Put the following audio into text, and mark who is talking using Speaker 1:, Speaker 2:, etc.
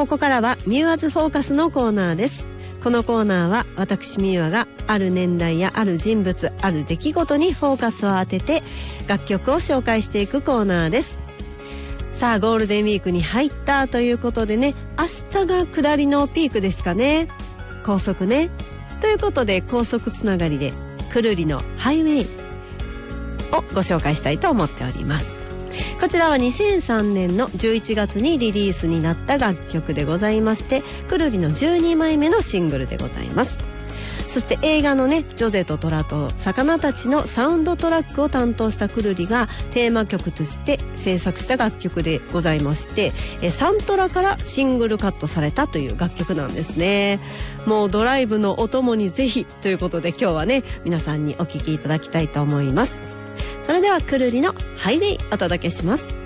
Speaker 1: ここからはミューアズフォーカスのコーナーです。このコーナーは私ミューアがある年代やある人物、ある出来事にフォーカスを当てて楽曲を紹介していくコーナーです。さあゴールデンウィークに入ったということでね、明日が下りのピークですかね。高速ね。ということで高速つながりでくるりのハイウェイをご紹介したいと思っております。こちらは2003年の11月にリリースになった楽曲でございまして、くるりの12枚目のシングルでございます。そして映画のね、ジョゼとトラと魚たちのサウンドトラックを担当したくるりがテーマ曲として制作した楽曲でございまして、サントラからシングルカットされたという楽曲なんですね。もうドライブのお供にぜひということで、今日はね皆さんにお聴きいただきたいと思います。それではくるりのハイウェイお届けします。